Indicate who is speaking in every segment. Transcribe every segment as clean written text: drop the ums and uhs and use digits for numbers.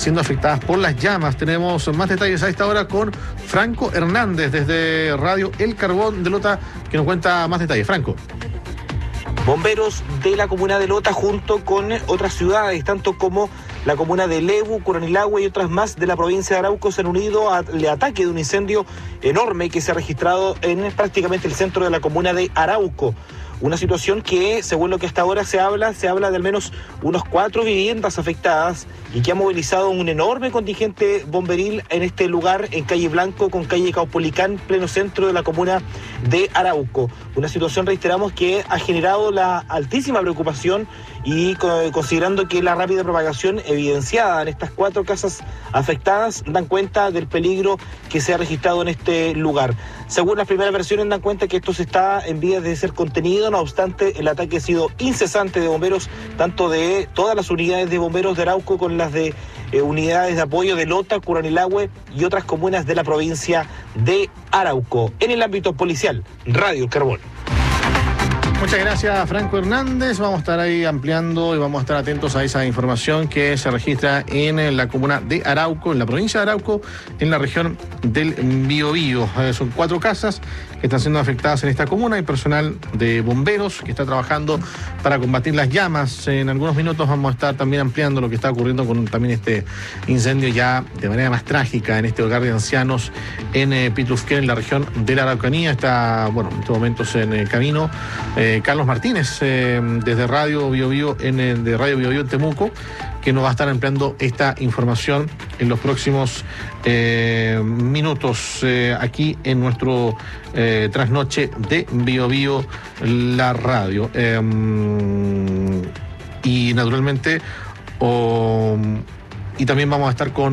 Speaker 1: siendo afectadas por las llamas. Tenemos más detalles a esta hora con Franco Hernández desde Radio El Carbón de Lota, que nos cuenta más detalles. Franco.
Speaker 2: Bomberos de la comuna de Lota junto con otras ciudades, tanto como la comuna de Lebu, Curanilahue y otras más de la provincia de Arauco, se han unido al ataque de un incendio enorme que se ha registrado en prácticamente el centro de la comuna de Arauco. Una situación que, según lo que hasta ahora se habla de al menos unos 4 viviendas afectadas y que ha movilizado un enorme contingente bomberil en este lugar, en calle Blanco con calle Caupolicán, pleno centro de la comuna de Arauco. Una situación, reiteramos, que ha generado la altísima preocupación y considerando que la rápida propagación evidenciada en estas 4 casas afectadas dan cuenta del peligro que se ha registrado en este lugar. Según las primeras versiones dan cuenta que esto se está en vías de ser contenido, no obstante el ataque ha sido incesante de bomberos, tanto de todas las unidades de bomberos de Arauco con las de unidades de apoyo de Lota, Curanilahue y otras comunas de la provincia de Arauco. En el ámbito policial, Radio El Carbón.
Speaker 1: Muchas gracias, Franco Hernández. Vamos a estar ahí ampliando y vamos a estar atentos a esa información que se registra en la comuna de Arauco, en la provincia de Arauco, en la región del Biobío. Son 4 casas que están siendo afectadas en esta comuna. Hay personal de bomberos que está trabajando para combatir las llamas. En algunos minutos vamos a estar también ampliando lo que está ocurriendo con también este incendio ya de manera más trágica en este hogar de ancianos en Pitufquén, en la región de la Araucanía. Está, bueno, en estos momentos en camino Carlos Martínez, desde Radio Biobío de Radio Biobío en Temuco, que nos va a estar ampliando esta información en los próximos minutos aquí en nuestro trasnoche de Biobío, la radio. Y naturalmente, y también vamos a estar con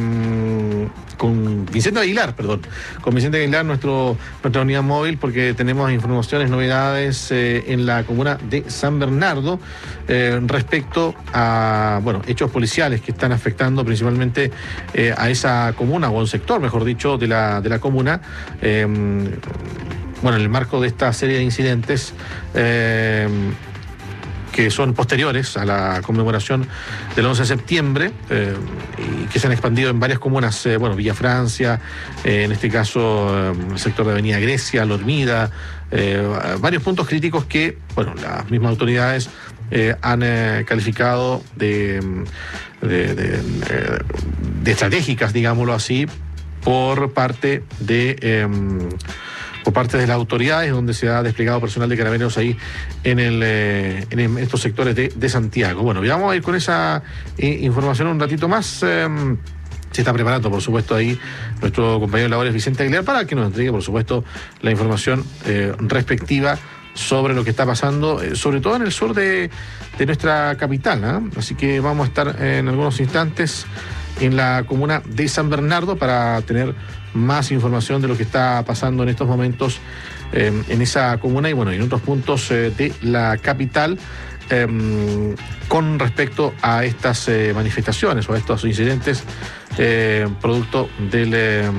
Speaker 1: Vicente Aguilar, nuestra unidad móvil, porque tenemos informaciones, novedades en la comuna de San Bernardo respecto a hechos policiales que están afectando principalmente a esa comuna, o a un sector, mejor dicho, de la comuna. En el marco de esta serie de incidentes que son posteriores a la conmemoración del 11 de septiembre y que se han expandido en varias comunas, Villa Francia, en este caso el sector de Avenida Grecia, La Hormida, varios puntos críticos que, las mismas autoridades han calificado de estratégicas, digámoslo así, por parte de las autoridades, donde se ha desplegado personal de carabineros ahí en estos sectores de Santiago. Bueno, y vamos a ir con esa información un ratito más. Se está preparando, por supuesto, ahí nuestro compañero de labores Vicente Aguilar para que nos entregue, por supuesto, la información respectiva sobre lo que está pasando, sobre todo en el sur de nuestra capital, ¿eh? Así que vamos a estar en algunos instantes en la comuna de San Bernardo para tener más información de lo que está pasando en estos momentos en esa comuna y en otros puntos de la capital con respecto a estas manifestaciones o a estos incidentes producto del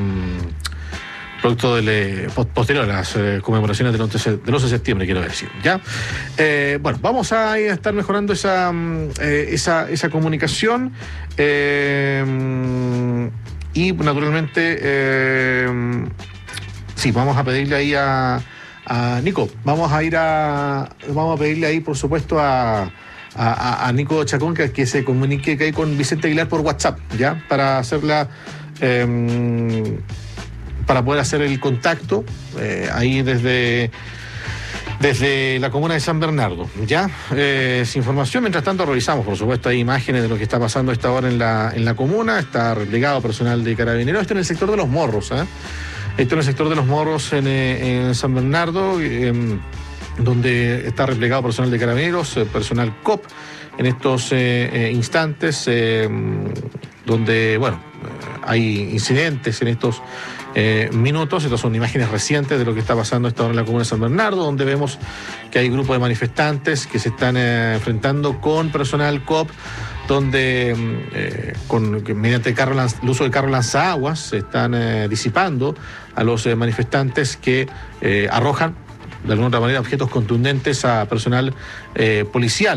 Speaker 1: posterior a las conmemoraciones del 11 de septiembre, quiero decir, ¿ya? Vamos a estar mejorando esa comunicación y naturalmente sí, vamos a pedirle ahí a Nico, vamos a pedirle ahí, por supuesto, a Nico Chacón que se comunique ahí con Vicente Aguilar por WhatsApp, ¿ya? Para hacerla para poder hacer el contacto ahí desde la comuna de San Bernardo, ¿ya? Sin información, mientras tanto revisamos, por supuesto, hay imágenes de lo que está pasando a esta hora en la comuna. Está replegado personal de carabineros. Esto en el sector de Los Morros, Esto en el sector de Los Morros en San Bernardo, donde está replegado personal de carabineros, personal COP en estos instantes, donde, hay incidentes en estos minutos. Estas son imágenes recientes de lo que está pasando a esta hora en la comuna de San Bernardo, donde vemos que hay grupos de manifestantes que se están enfrentando con personal COP, donde mediante el uso del carro lanzaguas se están disipando a los manifestantes que arrojan de alguna otra manera objetos contundentes a personal policial.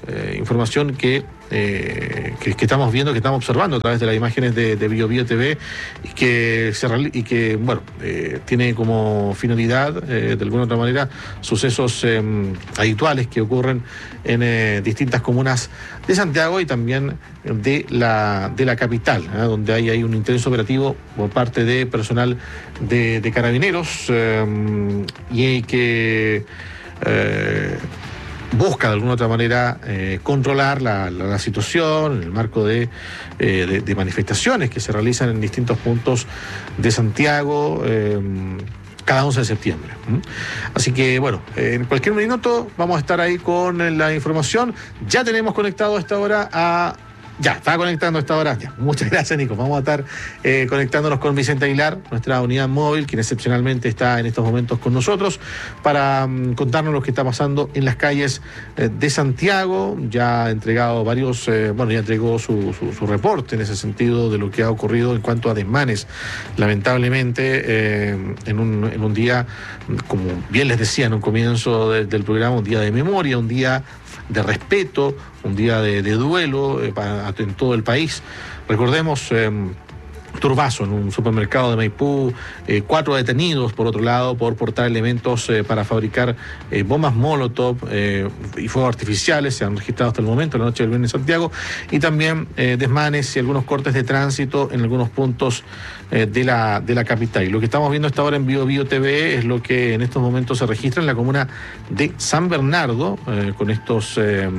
Speaker 1: información que estamos viendo, que estamos observando a través de las imágenes de BioBio TV y que tiene como finalidad, de alguna u otra manera, sucesos habituales que ocurren en distintas comunas de Santiago y también de la capital, donde hay un intenso operativo por parte de personal de carabineros y que busca de alguna u otra manera controlar la situación en el marco de manifestaciones que se realizan en distintos puntos de Santiago cada 11 de septiembre. Así que, en cualquier minuto vamos a estar ahí con la información. Ya tenemos conectado a esta hora a... Ya, estaba conectando a esta hora. Ya. Muchas gracias, Nico. Vamos a estar conectándonos con Vicente Aguilar, nuestra unidad móvil, quien excepcionalmente está en estos momentos con nosotros, para contarnos lo que está pasando en las calles de Santiago. Ya ha entregado ya entregó su reporte en ese sentido de lo que ha ocurrido en cuanto a desmanes. Lamentablemente, en un día, como bien les decía en un comienzo del programa, un día de memoria, un día de respeto, un día de duelo en todo el país. Recordemos turbazo en un supermercado de Maipú, 4 detenidos, por otro lado, por portar elementos para fabricar bombas Molotov y fuegos artificiales, se han registrado hasta el momento, la noche del viernes en Santiago, y también desmanes y algunos cortes de tránsito en algunos puntos de la capital. Y lo que estamos viendo hasta ahora en BioBio TV es lo que en estos momentos se registra en la comuna de San Bernardo, con estos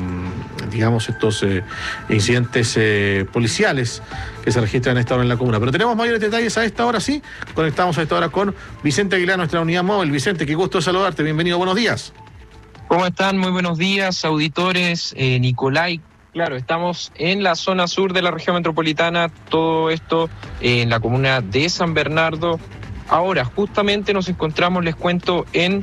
Speaker 1: incidentes policiales que se registran a esta hora en la comuna. Pero tenemos mayores detalles a esta hora, sí. Conectamos a esta hora con Vicente Aguilar, nuestra unidad móvil. Vicente, qué gusto saludarte. Bienvenido, buenos días.
Speaker 3: ¿Cómo están? Muy buenos días, auditores. Nicolai, claro, estamos en la zona sur de la región metropolitana, todo esto en la comuna de San Bernardo. Ahora, justamente nos encontramos, les cuento, en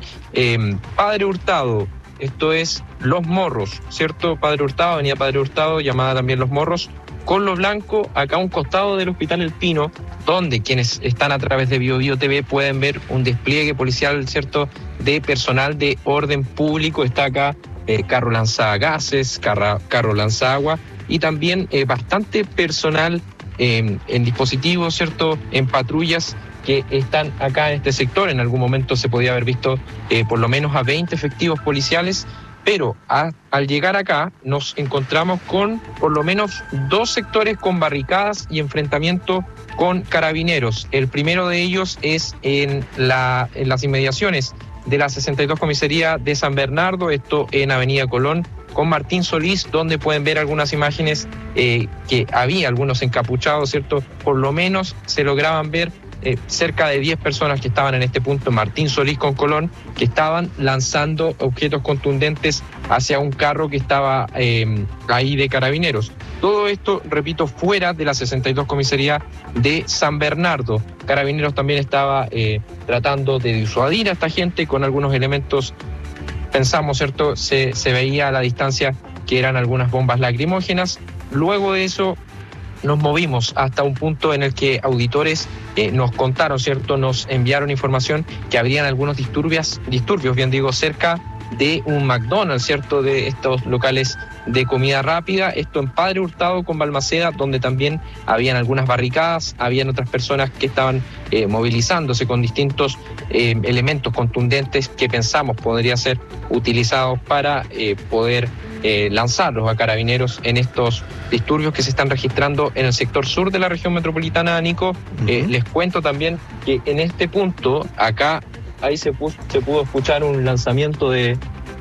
Speaker 3: Padre Hurtado. Esto es Los Morros, ¿cierto? Padre Hurtado, avenida Padre Hurtado, llamada también Los Morros, con Lo Blanco, acá a un costado del Hospital El Pino, donde quienes están a través de BioBio TV pueden ver un despliegue policial, ¿cierto?, de personal de orden público. Está acá carro lanzagases, carro lanzagua y también bastante personal en dispositivos, ¿cierto?, en patrullas que están acá en este sector. En algún momento se podía haber visto por lo menos a 20 efectivos policiales. Pero al llegar acá nos encontramos con por lo menos 2 sectores con barricadas y enfrentamiento con carabineros. El primero de ellos es en las inmediaciones de la 62 Comisaría de San Bernardo, esto en Avenida Colón, con Martín Solís, donde pueden ver algunas imágenes que había algunos encapuchados, ¿cierto? Por lo menos se lograban ver cerca de 10 personas que estaban en este punto, Martín Solís con Colón, que estaban lanzando objetos contundentes hacia un carro que estaba ahí de carabineros. Todo esto, repito, fuera de la 62 Comisaría de San Bernardo. Carabineros también estaba tratando de disuadir a esta gente con algunos elementos, pensamos, ¿cierto? Se veía a la distancia que eran algunas bombas lacrimógenas. Luego de eso nos movimos hasta un punto en el que auditores nos contaron, ¿cierto?, nos enviaron información que habrían algunos disturbios, bien digo, cerca de un McDonald's, ¿cierto?, de estos locales de comida rápida, esto en Padre Hurtado con Balmaceda, donde también habían algunas barricadas, habían otras personas que estaban movilizándose con distintos elementos contundentes que pensamos podría ser utilizados para poder lanzarlos a carabineros en estos disturbios que se están registrando en el sector sur de la región metropolitana, Nico. Les cuento también que en este punto, acá, ahí se pudo escuchar un lanzamiento de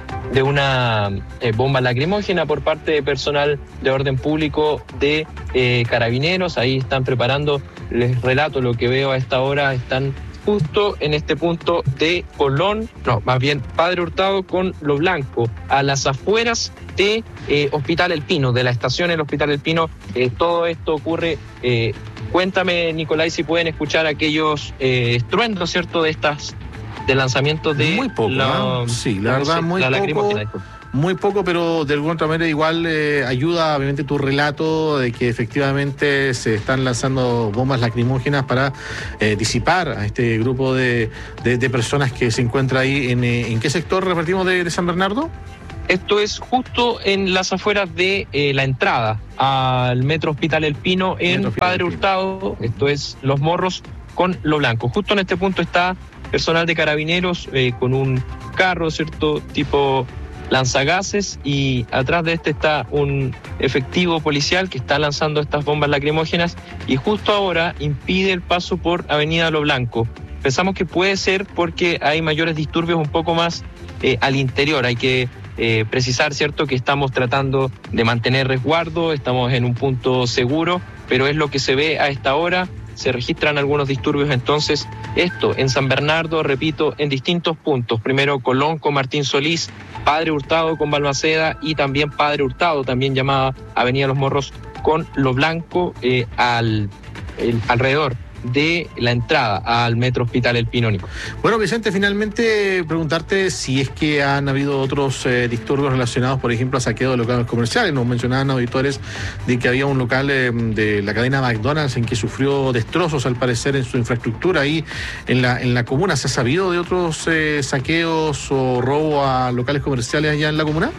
Speaker 3: una bomba lacrimógena por parte de personal de orden público de carabineros. Ahí están preparando, les relato lo que veo a esta hora, están justo en este punto de Colón, más bien Padre Hurtado con Lo Blanco, a las afueras de Hospital El Pino, de la estación del Hospital El Pino. Todo esto ocurre, cuéntame, Nicolai, si pueden escuchar aquellos estruendos, ¿cierto?, de lanzamiento de...
Speaker 1: Muy poco, sí, la verdad, muy poco, pero de alguna otra manera igual ayuda obviamente tu relato de que efectivamente se están lanzando bombas lacrimógenas para disipar a este grupo de personas que se encuentra ahí. ¿En qué sector repartimos de San Bernardo?
Speaker 3: Esto es justo en las afueras de la entrada al Metro Hospital El Pino en Padre Hurtado. Esto es Los Morros con Lo Blanco. Justo en este punto está personal de Carabineros con un carro, ¿cierto?, tipo lanzagases, y atrás de este está un efectivo policial que está lanzando estas bombas lacrimógenas y justo ahora impide el paso por Avenida Lo Blanco. Pensamos que puede ser porque hay mayores disturbios un poco más al interior. Hay que precisar, ¿cierto?, que estamos tratando de mantener resguardo, estamos en un punto seguro, pero es lo que se ve a esta hora. Se registran algunos disturbios, entonces esto en San Bernardo, repito, en distintos puntos. Primero Colón con Martín Solís, Padre Hurtado con Balmaceda y también Padre Hurtado, también llamada Avenida Los Morros con Lo Blanco, alrededor de la entrada al Metro Hospital El Pino.
Speaker 1: Bueno, Vicente, finalmente preguntarte si es que han habido otros disturbios relacionados, por ejemplo, a saqueo de locales comerciales. Nos mencionaban auditores de que había un local de la cadena McDonald's en que sufrió destrozos, al parecer, en su infraestructura ahí en la comuna. ¿Se ha sabido de otros saqueos o robo a locales comerciales allá en la comuna?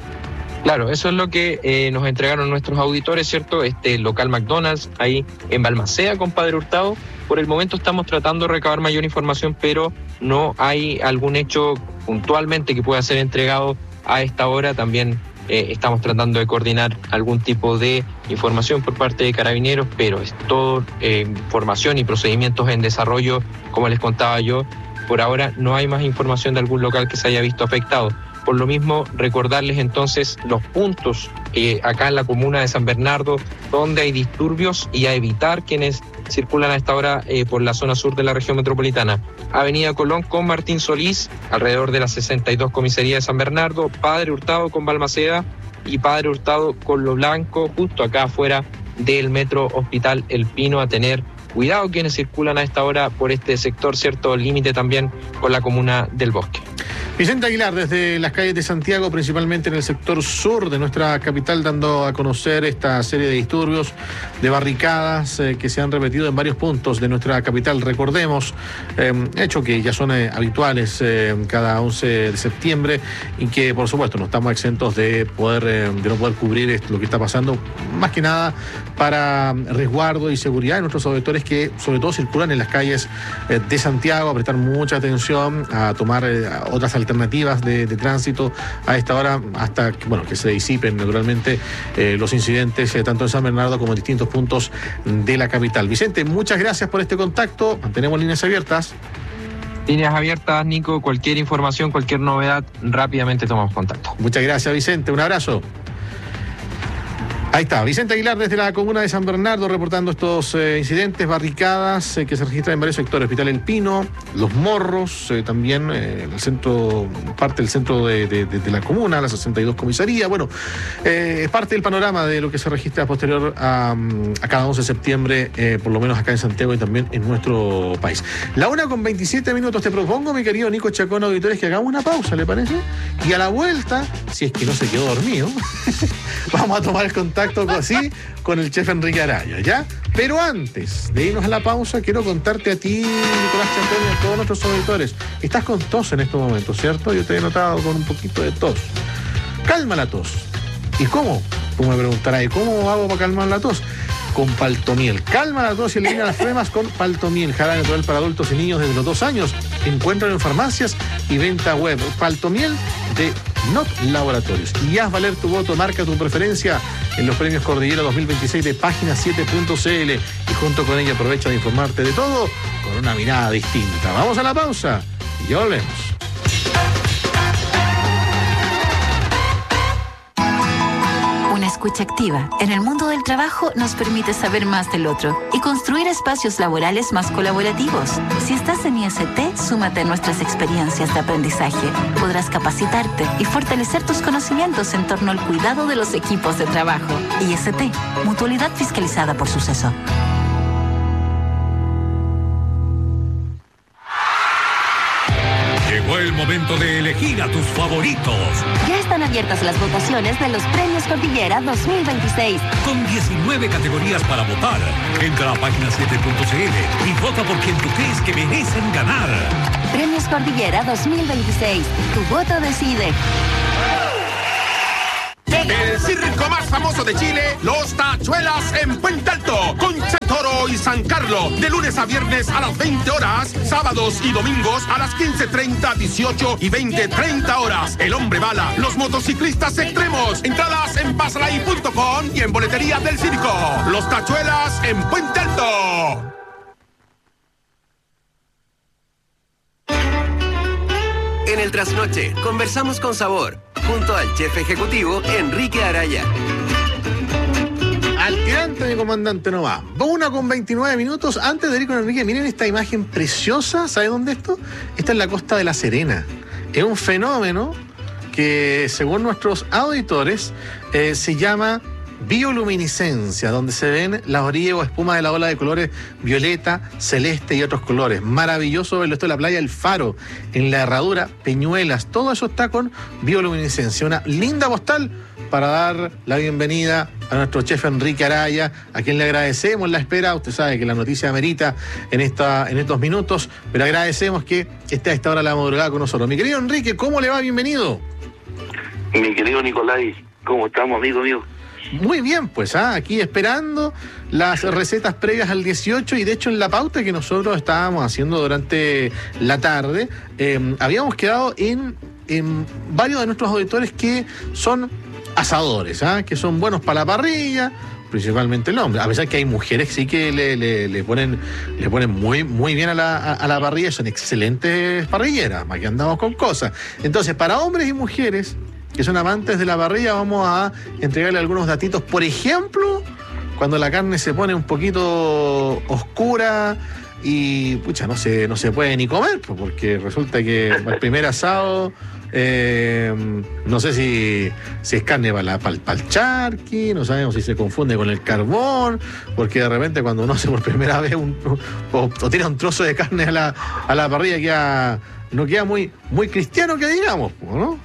Speaker 3: Claro, eso es lo que nos entregaron nuestros auditores, ¿cierto? Este local McDonald's ahí en Balmaceda con Padre Hurtado. Por el momento estamos tratando de recabar mayor información, pero no hay algún hecho puntualmente que pueda ser entregado a esta hora. También estamos tratando de coordinar algún tipo de información por parte de Carabineros, pero es todo información y procedimientos en desarrollo, como les contaba yo. Por ahora no hay más información de algún local que se haya visto afectado. Por lo mismo, recordarles entonces los puntos acá en la comuna de San Bernardo donde hay disturbios y a evitar quienes circulan a esta hora por la zona sur de la región metropolitana. Avenida Colón con Martín Solís, alrededor de la 62 Comisaría de San Bernardo, Padre Hurtado con Balmaceda y Padre Hurtado con Lo Blanco, justo acá afuera del Metro Hospital El Pino. A tener cuidado quienes circulan a esta hora por este sector, cierto límite también con la comuna del Bosque.
Speaker 1: Vicente Aguilar, desde las calles de Santiago, principalmente en el sector sur de nuestra capital, dando a conocer esta serie de disturbios, de barricadas que se han repetido en varios puntos de nuestra capital. Recordemos, hechos que ya son habituales cada 11 de septiembre y que, por supuesto, no estamos exentos de no poder cubrir lo que está pasando, más que nada para resguardo y seguridad de nuestros auditores que, sobre todo, circulan en las calles de Santiago, a prestar mucha atención, a tomar otras alternativas de tránsito a esta hora hasta que se disipen naturalmente los incidentes tanto en San Bernardo como en distintos puntos de la capital. Vicente, muchas gracias por este contacto. Mantenemos líneas abiertas.
Speaker 3: Líneas abiertas, Nico. Cualquier información, cualquier novedad, rápidamente tomamos contacto.
Speaker 1: Muchas gracias, Vicente. Un abrazo. Ahí está, Vicente Aguilar desde la comuna de San Bernardo reportando estos incidentes, barricadas que se registran en varios sectores. Hospital El Pino, Los Morros, también el centro, parte del centro de la comuna, la 62 Comisaría. Bueno, es parte del panorama de lo que se registra posterior a cada 11 de septiembre, por lo menos acá en Santiago y también en nuestro país. La 1:27. Te propongo, mi querido Nico Chacón, auditores, que hagamos una pausa, ¿le parece? Y a la vuelta, si es que no se quedó dormido, vamos a tomar el contacto así con el chef Enrique Araya, ¿ya? Pero antes de irnos a la pausa, quiero contarte a ti, Nicolás Chacón, y a todos nuestros auditores. Estás con tos en estos momentos, ¿cierto? Yo te he notado con un poquito de tos. Calma la tos. ¿Y cómo? Tú me preguntarás, ¿y cómo hago para calmar la tos? Con Paltomiel. Calma la tos y elimina las flemas con Paltomiel, jarabe natural para adultos y niños desde los 2 años. Encuéntralo en farmacias y venta web. Paltomiel de Not Laboratorios. Y haz valer tu voto, marca tu preferencia en los premios Cordillera 2026 de Página7.cl y junto con ella aprovecha de informarte de todo con una mirada distinta. Vamos a la pausa y ya volvemos.
Speaker 4: Una escucha activa en el mundo del trabajo nos permite saber más del otro y construir espacios laborales más colaborativos. Si estás en IST, súmate a nuestras experiencias de aprendizaje. Podrás capacitarte y fortalecer tus conocimientos en torno al cuidado de los equipos de trabajo. IST, Mutualidad Fiscalizada por Suceso.
Speaker 5: Llegó el momento de elegir a tus favoritos.
Speaker 6: Ya están abiertas las votaciones de los Premios Cordillera 2026.
Speaker 5: Con 19 categorías para votar. Entra a Página7.cl y vota por quien tú crees que merecen ganar.
Speaker 6: Premios Cordillera 2026. Tu voto decide.
Speaker 7: El circo más famoso de Chile, Los Tachuelas en Puente Alto, Concha de Toro y San Carlos, de lunes a viernes a las 20 horas, sábados y domingos a las 15:30, 18 y 20:30 horas. El Hombre Bala, los motociclistas extremos, entradas en pasalahí.com y en boletería del circo. Los Tachuelas en Puente Alto.
Speaker 8: En el Trasnoche, conversamos con sabor, junto al chef ejecutivo Enrique Araya.
Speaker 1: Al tirante, mi comandante, no va. 1:29. Antes de ir con Enrique, miren esta imagen preciosa. ¿Sabe dónde esto? Esta es la costa de La Serena. Es un fenómeno que, según nuestros auditores, se llama bioluminiscencia, donde se ven las orillas o espuma de la ola de colores violeta, celeste y otros colores. Maravilloso verlo. Esto es la playa El Faro, en la Herradura, Peñuelas. Todo eso está con bioluminiscencia. Una linda postal para dar la bienvenida a nuestro chef Enrique Araya, a quien le agradecemos la espera. Usted sabe que la noticia amerita en estos minutos, pero agradecemos que esté a esta hora de la madrugada con nosotros. Mi querido Enrique, ¿cómo le va? Bienvenido.
Speaker 9: Mi querido Nicolai, ¿cómo estamos, amigo mío?
Speaker 1: Muy bien, pues aquí esperando las recetas previas al 18, y de hecho en la pauta que nosotros estábamos haciendo durante la tarde, habíamos quedado en varios de nuestros auditores que son asadores, que son buenos para la parrilla, principalmente el hombre, a pesar que hay mujeres sí que le ponen muy, muy bien a la parrilla, son excelentes parrilleras, más que andamos con cosas. Entonces, para hombres y mujeres que son amantes de la parrilla, vamos a entregarle algunos datitos. Por ejemplo, cuando la carne se pone un poquito oscura y pucha, no se puede ni comer, porque resulta que el primer asado, no sé si es carne para el charqui, no sabemos si se confunde con el carbón, porque de repente cuando uno hace por primera vez o tira un trozo de carne a la parrilla, no queda muy, muy cristiano, que digamos, ¿no?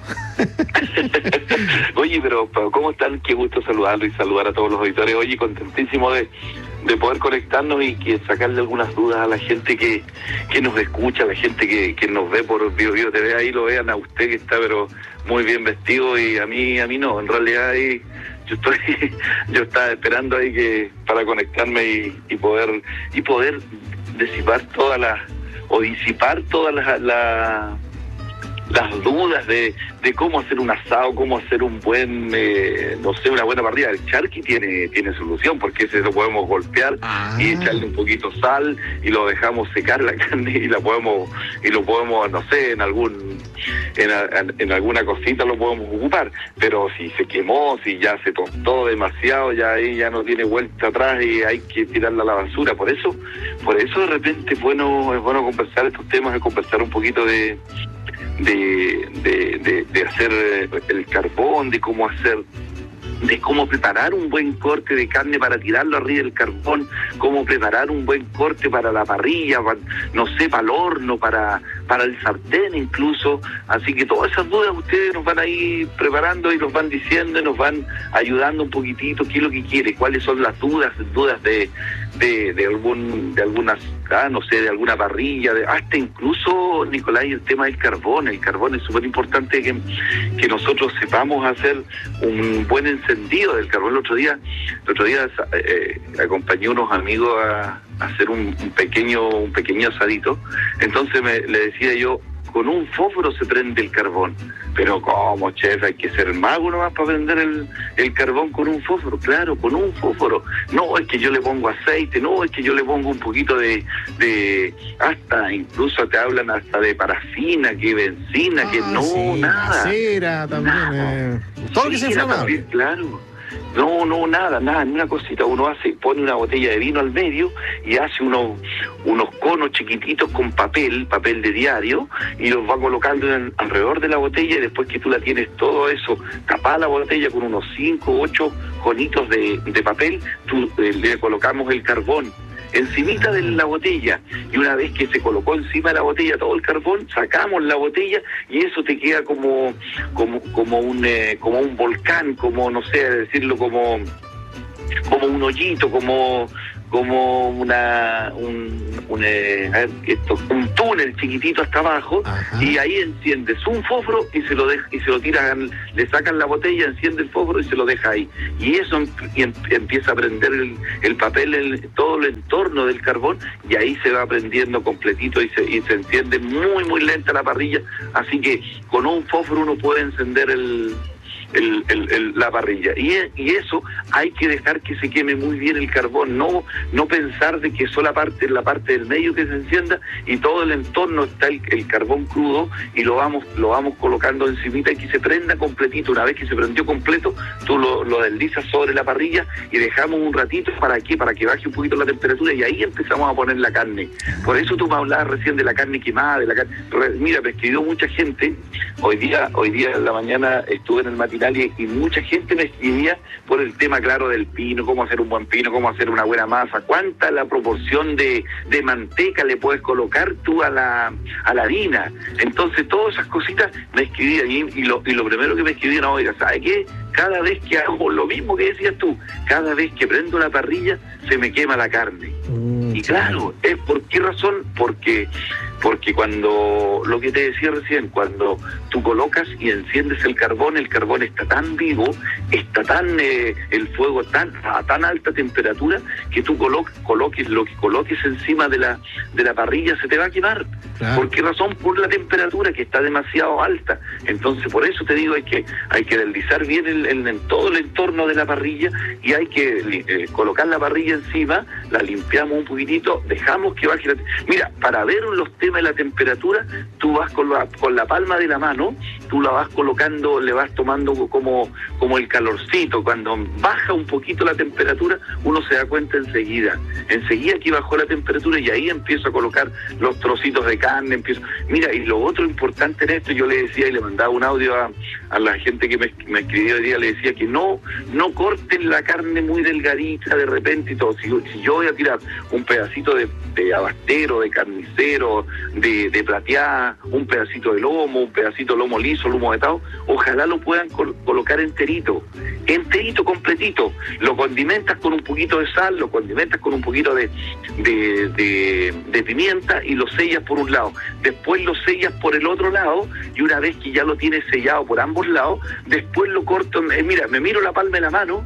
Speaker 9: Oye, pero ¿cómo están? Qué gusto saludarlo y saludar a todos los auditores. Oye, contentísimo de poder conectarnos y que sacarle algunas dudas a la gente que nos escucha, a la gente que nos ve por Bio TV. Ahí lo vean a usted, que está pero muy bien vestido, y a mí no. En realidad ahí yo estaba esperando ahí que para conectarme y poder disipar las dudas de cómo hacer un asado, cómo hacer un buen, una buena parrilla. El charqui tiene solución, porque ese lo podemos golpear y echarle un poquito sal y lo dejamos secar la carne y lo podemos, no sé, en alguna cosita lo podemos ocupar. Pero si se quemó, si ya se tostó demasiado, ya ahí ya no tiene vuelta atrás y hay que tirarla a la basura. Por eso de repente es bueno conversar estos temas, es conversar un poquito de hacer el carbón, de cómo preparar un buen corte de carne para tirarlo arriba del carbón, cómo preparar un buen corte para la parrilla, para el horno, para el sartén incluso. Así que todas esas dudas ustedes nos van a ir preparando y nos van diciendo y nos van ayudando un poquitito qué es lo que quiere, cuáles son las dudas de algunas, de alguna parrilla, hasta incluso, Nicolai, el tema del carbón. El carbón es súper importante que nosotros sepamos hacer un buen encendido del carbón. El otro día acompañé a unos amigos a hacer un pequeño asadito. Entonces le decía yo, con un fósforo se prende el carbón. Pero ¿cómo, chef? Hay que ser mago nomás para prender el carbón con un fósforo. Claro, con un fósforo. No, es que yo le pongo aceite, no, es que yo le pongo un poquito de hasta, incluso te hablan hasta de parafina, que benzina, que no, sí, nada.
Speaker 1: Cera también. Todo lo que sea inflamable.
Speaker 9: Claro. No, nada, ni una cosita. Uno pone una botella de vino al medio y hace unos conos chiquititos con papel de diario, y los va colocando alrededor de la botella, y después que tú la tienes todo eso, tapás la botella con unos 5 o 8 conitos de papel, le colocamos el carbón encimita de la botella, y una vez que se colocó encima de la botella todo el carbón, sacamos la botella y eso te queda como un volcán, como no sé decirlo, como un hoyito, como un túnel chiquitito hasta abajo. Ajá. Y ahí enciendes un fósforo y se lo tiran, le sacan la botella, enciende el fósforo y se lo deja ahí. Y eso empieza a prender el papel, todo el entorno del carbón, y ahí se va prendiendo completito y se enciende muy muy lenta la parrilla. Así que con un fósforo uno puede encender la parrilla, y eso hay que dejar que se queme muy bien el carbón, no pensar de que sola la parte del medio que se encienda y todo el entorno está el carbón crudo, y lo vamos colocando encimita y que se prenda completito. Una vez que se prendió completo, tú lo deslizas sobre la parrilla y dejamos un ratito para que baje un poquito la temperatura, y ahí empezamos a poner la carne. Por eso tú me hablabas recién de la carne quemada, mira, me escribió mucha gente. Hoy día en la mañana estuve en el matinal y mucha gente me escribía por el tema, claro, del pino, cómo hacer un buen pino, cómo hacer una buena masa, cuánta la proporción de manteca le puedes colocar tú a la harina. Entonces todas esas cositas me escribían, y lo primero que me escribían, oiga, ¿sabe qué? Cada vez que hago lo mismo que decías tú, cada vez que prendo la parrilla se me quema la carne. Y claro, ¿por qué razón? Porque cuando, lo que te decía recién, cuando tú colocas y enciendes el carbón está tan vivo, está el fuego a tan alta temperatura, que tú coloques lo que coloques encima de la parrilla se te va a quemar. Claro. ¿Por qué razón? Por la temperatura, que está demasiado alta. Entonces, por eso te digo, hay que deslizar bien en todo el entorno de la parrilla, y hay que colocar la parrilla encima, la limpiamos un poquitito, dejamos que baje Mira, para ver los temas de la temperatura, tú vas con la palma de la mano, tú la vas colocando, le vas tomando como el calorcito. Cuando baja un poquito la temperatura, uno se da cuenta enseguida que bajó la temperatura, y ahí empiezo a colocar los trocitos de carne, Mira, y lo otro importante en esto, yo le decía y le mandaba un audio a la gente que me escribió hoy día, le decía que no corten la carne muy delgadita de repente y todo. Si yo voy a tirar un pedacito de abastero, de carnicero, de plateada, un pedacito de lomo liso, lomo vetado, ojalá lo puedan colocar enterito, completito. Lo condimentas con un poquito de sal, lo condimentas con un poquito de pimienta, y lo sellas por un lado. Después lo sellas por el otro lado, y una vez que ya lo tienes sellado por ambos lados, después lo corto. Mira, me miro la palma de la mano,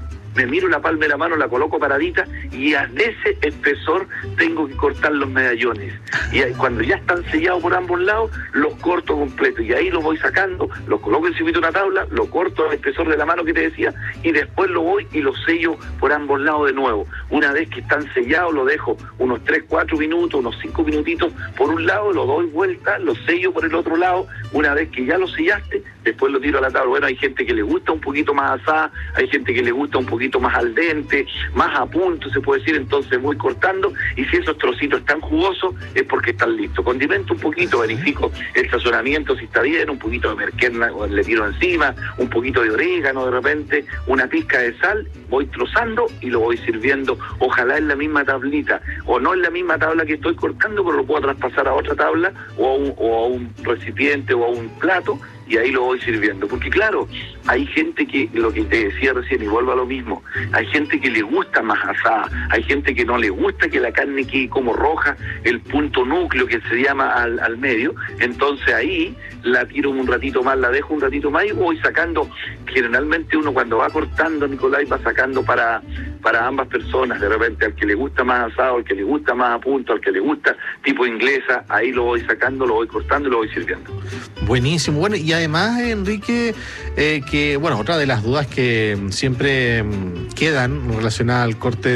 Speaker 9: la coloco paradita, y de ese espesor tengo que cortar los medallones. Y ahí, cuando ya están sellados por ambos lados, los corto completo, y ahí los voy sacando, los coloco encima de una tabla, lo corto al espesor de la mano que te decía, y después lo voy y los sello por ambos lados de nuevo. Una vez que están sellados, lo dejo unos 3-4 minutos, unos 5 minutitos por un lado, lo doy vuelta, lo sello por el otro lado. Una vez que ya lo sellaste, después lo tiro a la tabla. Bueno, hay gente que le gusta un poquito más asada, hay gente que le gusta un poquito más al dente, más a punto, se puede decir. Entonces voy cortando, y si esos trocitos están jugosos es porque están listos. Condimento un poquito, verifico el sazonamiento si está bien, un poquito de merquena le tiro encima, un poquito de orégano de repente, una pizca de sal, voy trozando y lo voy sirviendo, ojalá en la misma tablita, o no en la misma tabla que estoy cortando, pero lo puedo traspasar a otra tabla, o a un recipiente, o a un plato, y ahí lo voy sirviendo. Porque claro, hay gente que, lo que te decía recién, y vuelvo a lo mismo, hay gente que le gusta más asada, hay gente que no le gusta que la carne quede como roja, el punto núcleo que se llama al medio. Entonces ahí la tiro un ratito más, la dejo un ratito más, y voy sacando. Generalmente uno cuando va cortando, Nicolás, va sacando para ambas personas. De repente al que le gusta más asado, al que le gusta más a punto, al que le gusta tipo inglesa, ahí lo voy sacando, lo voy cortando y lo voy sirviendo.
Speaker 1: Buenísimo. Bueno, y además, Enrique, que bueno, otra de las dudas que siempre quedan relacionadas a los cortes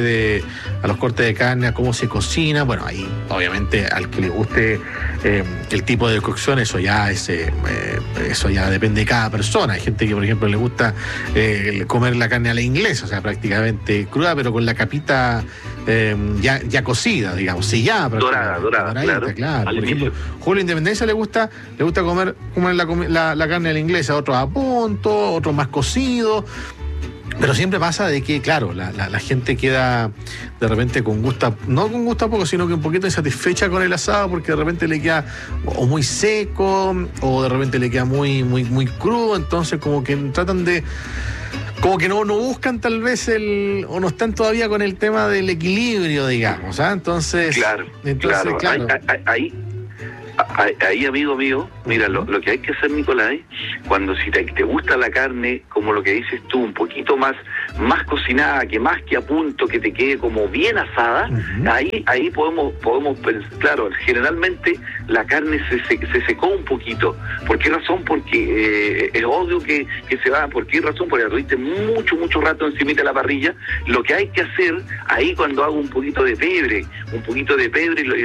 Speaker 1: de carne, a cómo se cocina. Bueno, ahí obviamente al que le guste el tipo de cocción, eso ya depende de cada persona. Hay gente que, por ejemplo, le gusta comer la carne a la inglesa, o sea, prácticamente cruda, pero con la capita ya cocida, digamos, sellada,
Speaker 9: dorada,
Speaker 1: claro. Por ejemplo, Julio Independencia le gusta comer la carne a la inglesa, otros a punto, otros más cocido. Pero siempre pasa de que, claro, la gente queda de repente no con gusto a poco, sino que un poquito insatisfecha con el asado, porque de repente le queda o muy seco, o de repente le queda muy, muy, muy crudo. Entonces como que tratan de como que no buscan tal vez o no están todavía con el tema del equilibrio, digamos, ¿ah? Entonces,
Speaker 9: claro. Ahí, amigo mío, mira, lo que hay que hacer, Nicolás, cuando si te gusta la carne, como lo que dices tú, un poquito más cocinada, que más que a punto, que te quede como bien asada, ahí podemos pensar, claro, generalmente la carne se secó un poquito. ¿Por qué razón? Porque es obvio que se va. ¿Por qué razón? Porque la tuviste mucho rato encima de la parrilla. Lo que hay que hacer ahí, cuando hago un poquito de pebre,